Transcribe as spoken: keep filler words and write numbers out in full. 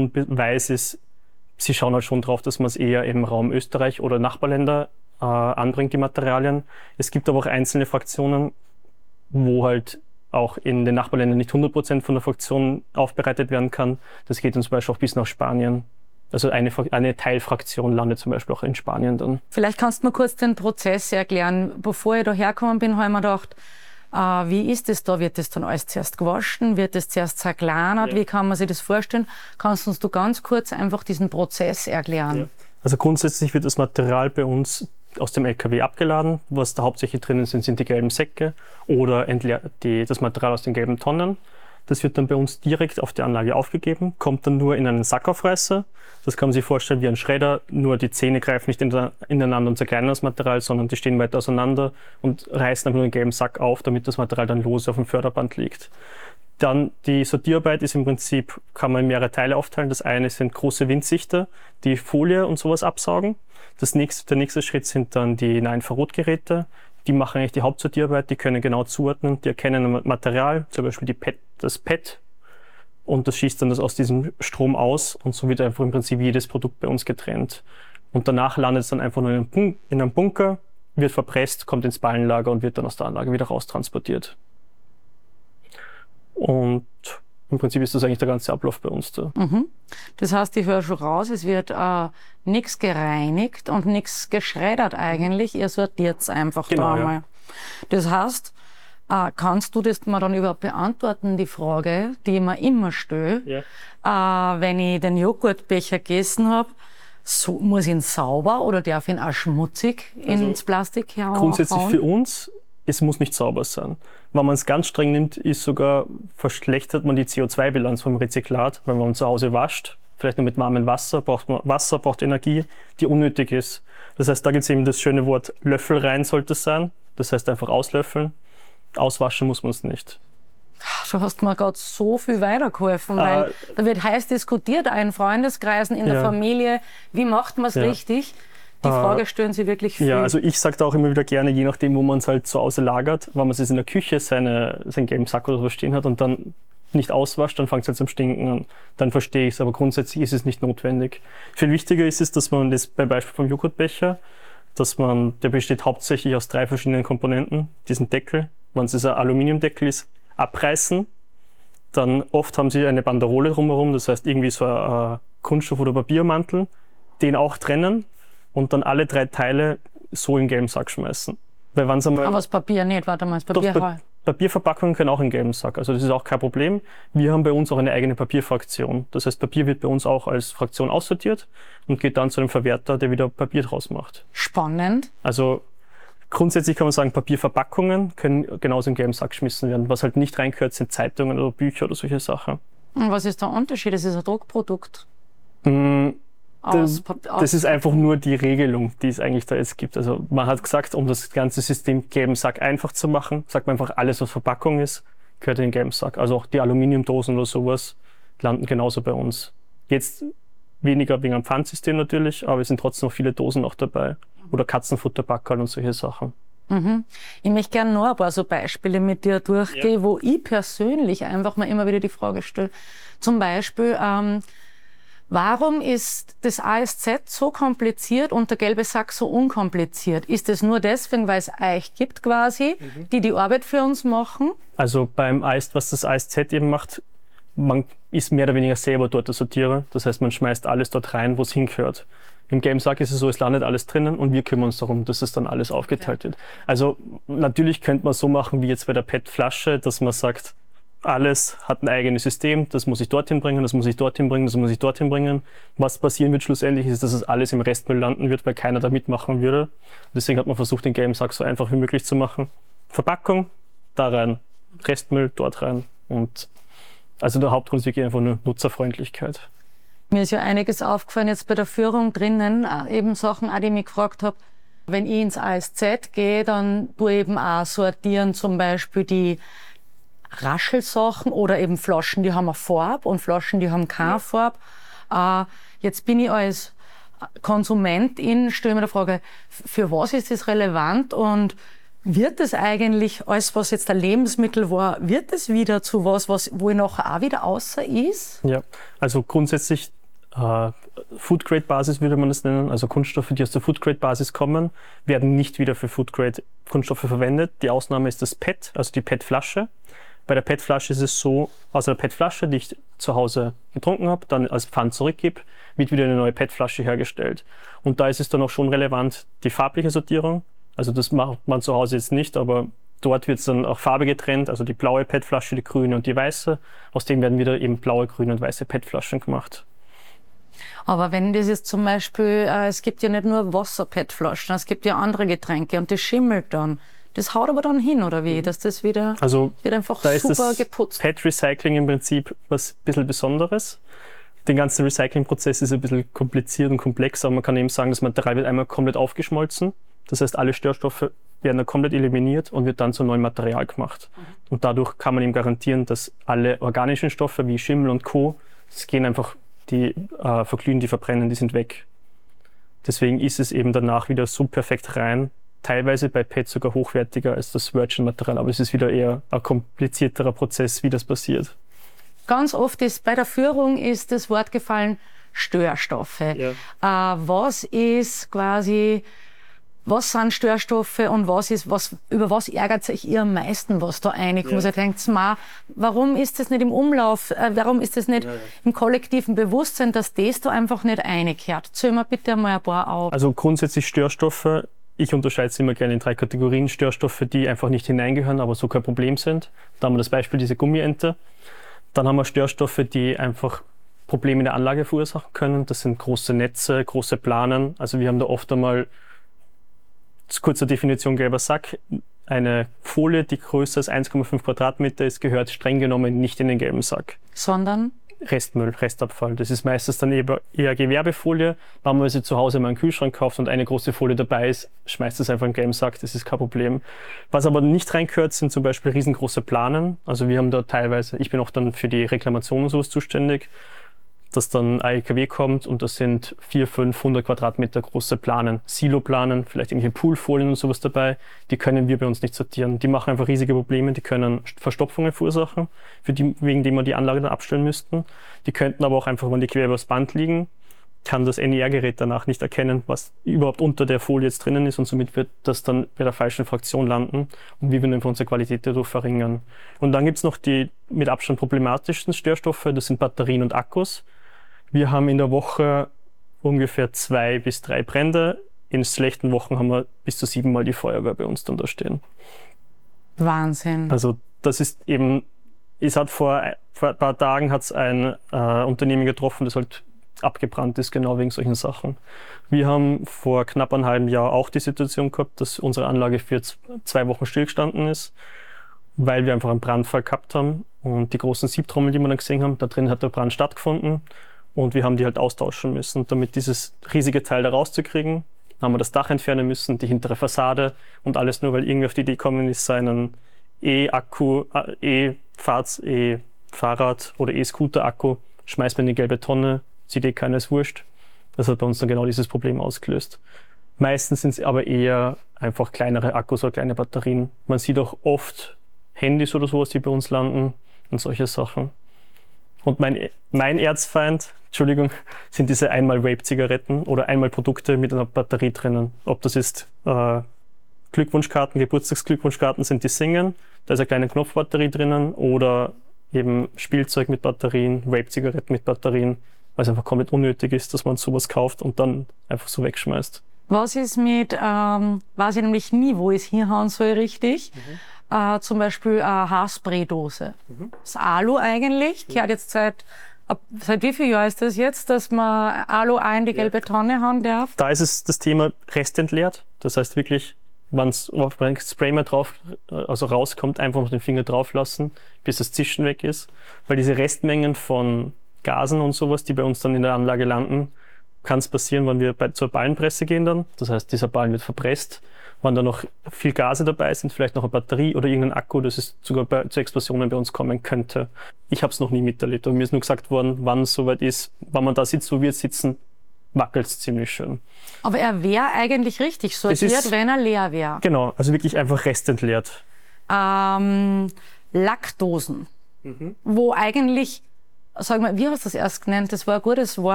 weiß ist, sie schauen halt schon drauf, dass man es eher im Raum Österreich oder Nachbarländer äh, anbringt, die Materialien. Es gibt aber auch einzelne Fraktionen, wo halt auch in den Nachbarländern nicht hundert Prozent von der Fraktion aufbereitet werden kann. Das geht zum Beispiel auch bis nach Spanien. Also eine, eine Teilfraktion landet zum Beispiel auch in Spanien dann. Vielleicht kannst du mir kurz den Prozess erklären. Bevor ich da hergekommen bin, habe ich mir gedacht, äh, wie ist das da? Wird das dann alles zuerst gewaschen? Wird das zuerst zerkleinert? Ja. Wie kann man sich das vorstellen? Kannst du uns du ganz kurz einfach diesen Prozess erklären? Ja. Also grundsätzlich wird das Material bei uns aus dem L K W abgeladen. Was da hauptsächlich drinnen sind, sind die gelben Säcke oder die, das Material aus den gelben Tonnen. Das wird dann bei uns direkt auf die Anlage aufgegeben, kommt dann nur in einen Sackaufreißer. Das kann man sich vorstellen wie ein Schredder, nur die Zähne greifen nicht ineinander und zerkleinern das Material, sondern die stehen weit auseinander und reißen einfach nur den gelben Sack auf, damit das Material dann lose auf dem Förderband liegt. Dann die Sortierarbeit ist im Prinzip, kann man in mehrere Teile aufteilen. Das eine sind große Windsichter, die Folie und sowas absaugen. Das nächste, der nächste Schritt sind dann die Naheinfrarotgeräte. Die machen eigentlich die Hauptsortierarbeit, die können genau zuordnen, die erkennen Material, zum Beispiel die P E T, das P E T, und das schießt dann das aus diesem Strom aus und so wird einfach im Prinzip jedes Produkt bei uns getrennt. Und danach landet es dann einfach nur in einem, Bun- in einem Bunker, wird verpresst, kommt ins Ballenlager und wird dann aus der Anlage wieder raustransportiert. Und im Prinzip ist das eigentlich der ganze Ablauf bei uns da. Mhm. Das heißt, ich höre schon raus, es wird äh, nichts gereinigt und nichts geschreddert eigentlich. Ihr sortiert es einfach genau, da ja. mal. Das heißt, äh, kannst du das mal dann überhaupt beantworten, die Frage, die ich mir immer stelle, ja. äh, wenn ich den Joghurtbecher gegessen habe, so, muss ich ihn sauber oder darf ich ihn auch schmutzig also ins Plastik hauen? Grundsätzlich für uns, es muss nicht sauber sein. Wenn man es ganz streng nimmt, ist sogar, verschlechtert man die C O zwei Bilanz vom Rezyklat, weil man zu Hause wascht, vielleicht nur mit warmem Wasser, braucht man Wasser, braucht Energie, die unnötig ist. Das heißt, da gibt es eben das schöne Wort Löffel rein sollte es sein. Das heißt einfach auslöffeln. Auswaschen muss man es nicht. Du hast mir gerade so viel weitergeholfen, weil äh, da wird heiß diskutiert, auch in Freundeskreisen, in ja. der Familie. Wie macht man es ja. richtig? Die Frage stellen Sie wirklich viel. Ja, also ich sage da auch immer wieder gerne, je nachdem, wo man es halt zu Hause lagert, wenn man es in der Küche seine, seinen gelben Sack oder so stehen hat und dann nicht auswascht, dann fängt es halt zum Stinken an. Dann verstehe ich es, aber grundsätzlich ist es nicht notwendig. Viel wichtiger ist es, dass man das beim Beispiel vom Joghurtbecher, dass man, der besteht hauptsächlich aus drei verschiedenen Komponenten. Diesen Deckel, wenn es ein Aluminiumdeckel ist, abreißen. Dann oft haben sie eine Banderole drumherum, das heißt irgendwie so ein Kunststoff- oder Papiermantel, den auch trennen. Und dann alle drei Teile so in den gelben Sack schmeißen. Weil wenn's einmal aber das Papier nicht, warte mal, das Papier doch, pa- Papierverpackungen können auch in den gelben Sack, also das ist auch kein Problem. Wir haben bei uns auch eine eigene Papierfraktion. Das heißt, Papier wird bei uns auch als Fraktion aussortiert und geht dann zu einem Verwerter, der wieder Papier draus macht. Spannend. Also grundsätzlich kann man sagen, Papierverpackungen können genauso in den gelben Sack geschmissen werden. Was halt nicht reingehört, sind Zeitungen oder Bücher oder solche Sachen. Und was ist der Unterschied? Das ist ein Druckprodukt. Mm. Das, das ist einfach nur die Regelung, die es eigentlich da jetzt gibt. Also man hat gesagt, um das ganze System gelben Sack einfach zu machen, sagt man einfach, alles was Verpackung ist, gehört in den gelben Sack. Also auch die Aluminiumdosen oder sowas landen genauso bei uns. Jetzt weniger wegen am Pfandsystem natürlich, aber es sind trotzdem noch viele Dosen auch dabei. Oder Katzenfutterbackerl und solche Sachen. Mhm. Ich möchte gerne noch ein paar so Beispiele mit dir durchgehen, ja. wo ich persönlich einfach mal immer wieder die Frage stelle. Zum Beispiel, ähm, warum ist das A S Z so kompliziert und der gelbe Sack so unkompliziert? Ist es nur deswegen, weil es euch gibt quasi, mhm. die die Arbeit für uns machen? Also beim A S Z, was das A S Z eben macht, man ist mehr oder weniger selber dort der Sortierer. Das heißt, man schmeißt alles dort rein, wo es hingehört. Im gelben Sack ist es so, es landet alles drinnen und wir kümmern uns darum, dass es dann alles aufgeteilt okay. wird. Also natürlich könnte man so machen wie jetzt bei der P E T-Flasche, dass man sagt, alles hat ein eigenes System, das muss ich dorthin bringen, das muss ich dorthin bringen, das muss ich dorthin bringen. Was passieren wird schlussendlich ist, dass es alles im Restmüll landen wird, weil keiner da mitmachen würde. Deswegen hat man versucht, den gelben Sack so einfach wie möglich zu machen. Verpackung, da rein, Restmüll dort rein. Und also der Hauptgrund ist wirklich einfach nur Nutzerfreundlichkeit. Mir ist ja einiges aufgefallen jetzt bei der Führung drinnen, eben Sachen, auch die ich mich gefragt habe. Wenn ich ins A S Z gehe, dann tue ich eben auch sortieren, zum Beispiel die Raschelsachen oder eben Flaschen, die haben eine Farbe und Flaschen, die haben keine ja. Farbe. Äh, jetzt bin ich als Konsumentin, stelle mir die Frage, für was ist das relevant und Wird es eigentlich, alles was jetzt ein Lebensmittel war, wird es wieder zu was, was wo ich nachher auch wieder außer ist? Ja, also grundsätzlich äh, Food-Grade-Basis würde man das nennen, also Kunststoffe, die aus der Food-Grade-Basis kommen, werden nicht wieder für Food-Grade-Kunststoffe verwendet. Die Ausnahme ist das P E T, also die P E T-Flasche. Bei der P E T-Flasche ist es so, aus einer P E T-Flasche, die ich zu Hause getrunken habe, dann als Pfand zurückgebe, wird wieder eine neue P E T-Flasche hergestellt. Und da ist es dann auch schon relevant, die farbliche Sortierung. Also das macht man zu Hause jetzt nicht, aber dort wird es dann auch Farbe getrennt, also die blaue P E T-Flasche, die grüne und die weiße. Aus dem werden wieder eben blaue, grüne und weiße P E T-Flaschen gemacht. Aber wenn das jetzt zum Beispiel, äh, es gibt ja nicht nur Wasser-P E T-Flaschen, es gibt ja andere Getränke und das schimmelt dann. Das haut aber dann hin, oder wie? Dass das wieder also, wird einfach da super ist das geputzt. P E T-Recycling im Prinzip was ein bisschen Besonderes. Der ganze Recyclingprozess ist ein bisschen kompliziert und komplex, aber man kann eben sagen, das Material wird einmal komplett aufgeschmolzen. Das heißt, alle Störstoffe werden dann komplett eliminiert und wird dann zu neuem Material gemacht. Mhm. Und dadurch kann man eben garantieren, dass alle organischen Stoffe wie Schimmel und Co., es gehen einfach, die äh, verglühen, die verbrennen, die sind weg. Deswegen ist es eben danach wieder so perfekt rein, teilweise bei P E T sogar hochwertiger als das Virgin-Material, aber es ist wieder eher ein komplizierterer Prozess, wie das passiert. Ganz oft ist bei der Führung ist das Wort gefallen, Störstoffe. Ja. Äh, was ist quasi, was sind Störstoffe und was ist, was, über was ärgert sich ihr am meisten, was da reinkommt? Ja. Also denkt mal, warum ist das nicht im Umlauf, äh, warum ist das nicht ja, ja. im kollektiven Bewusstsein, dass das da einfach nicht reinkehrt? Zähl mir bitte mal ein paar auf. Also grundsätzlich Störstoffe, ich unterscheide es immer gerne in drei Kategorien. Störstoffe, die einfach nicht hineingehören, aber so kein Problem sind. Da haben wir das Beispiel, diese Gummiente. Dann haben wir Störstoffe, die einfach Probleme in der Anlage verursachen können. Das sind große Netze, große Planen. Also wir haben da oft einmal, kurz zur Definition gelber Sack, eine Folie, die größer als eins Komma fünf Quadratmeter ist, gehört streng genommen nicht in den gelben Sack. Sondern? Restmüll, Restabfall. Das ist meistens dann eher Gewerbefolie. Wenn man sie zu Hause mal einen Kühlschrank kauft und eine große Folie dabei ist, schmeißt es einfach in den gelben Sack, das ist kein Problem. Was aber nicht reingehört, sind zum Beispiel riesengroße Planen. Also wir haben da teilweise, ich bin auch dann für die Reklamation und sowas zuständig, dass dann ein L K W kommt und das sind vierhundert, fünfhundert Quadratmeter große Planen, Siloplanen, vielleicht irgendwelche Poolfolien und sowas dabei, die können wir bei uns nicht sortieren. Die machen einfach riesige Probleme, die können Verstopfungen verursachen, für die, wegen denen wir die Anlage dann abstellen müssten. Die könnten aber auch einfach, wenn die quer übers Band liegen, kann das N I R-Gerät danach nicht erkennen, was überhaupt unter der Folie jetzt drinnen ist und somit wird das dann bei der falschen Fraktion landen und wir würden einfach unsere Qualität dadurch verringern. Und dann gibt's noch die mit Abstand problematischsten Störstoffe, das sind Batterien und Akkus. Wir haben in der Woche ungefähr zwei bis drei Brände. In schlechten Wochen haben wir bis zu siebenmal die Feuerwehr bei uns dann da stehen. Wahnsinn. Also das ist eben, es hat vor, vor ein paar Tagen hat's ein äh, Unternehmen getroffen, das halt abgebrannt ist, genau wegen solchen Sachen. Wir haben vor knapp einem halben Jahr auch die Situation gehabt, dass unsere Anlage für zwei Wochen stillgestanden ist, weil wir einfach einen Brandfall gehabt haben. Und die großen Siebtrommeln, die wir dann gesehen haben, da drin hat der Brand stattgefunden. Und wir haben die halt austauschen müssen. Damit dieses riesige Teil da rauszukriegen, haben wir das Dach entfernen müssen, die hintere Fassade und alles nur, weil irgendwie auf die Idee gekommen ist, seinen E-Akku, E-Fahrz, E-Fahrrad oder E-Scooter-Akku schmeißt man in die gelbe Tonne, sieht eh keiner, ist wurscht. Das hat bei uns dann genau dieses Problem ausgelöst. Meistens sind es aber eher einfach kleinere Akkus oder kleine Batterien. Man sieht auch oft Handys oder sowas, die bei uns landen und solche Sachen. Und mein, mein Erzfeind, Entschuldigung, sind diese Einmal-Vape-Zigaretten oder Einmal-Produkte mit einer Batterie drinnen. Ob das ist äh, Glückwunschkarten, Geburtstagsglückwunschkarten sind, die singen, da ist eine kleine Knopfbatterie drinnen oder eben Spielzeug mit Batterien, Vape-Zigaretten mit Batterien, weil es einfach komplett unnötig ist, dass man sowas kauft und dann einfach so wegschmeißt. Was ist mit, ähm, weiß ich nämlich nie, wo ich es hinhauen soll richtig, mhm. äh, zum Beispiel eine Haarspraydose. Mhm. Das Alu eigentlich, gehört jetzt seit, ab, seit wie viel Jahren ist das jetzt, dass man Alu auch in die gelbe ja. Tonne hauen darf? Da ist es das Thema restentleert, das heißt wirklich, wenn es ein Spray mehr drauf, also rauskommt, einfach noch den Finger drauf lassen, bis das Zischen weg ist, weil diese Restmengen von Gasen und sowas, die bei uns dann in der Anlage landen, kann es passieren, wenn wir bei, zur Ballenpresse gehen dann. Das heißt, dieser Ballen wird verpresst. Wenn da noch viel Gase dabei sind, vielleicht noch eine Batterie oder irgendein Akku, das es sogar bei, zu Explosionen bei uns kommen könnte. Ich habe es noch nie miterlebt. Aber mir ist nur gesagt worden, wann es soweit ist, wenn man da sitzt, wo wir jetzt sitzen, wackelt es ziemlich schön. Aber er wäre eigentlich richtig sortiert, ist, wenn er leer wäre. Genau, also wirklich einfach restentleert. Ähm, Lackdosen, mhm. wo eigentlich, sag mal, wie hast du das erst genannt? Das war ein gutes Wort.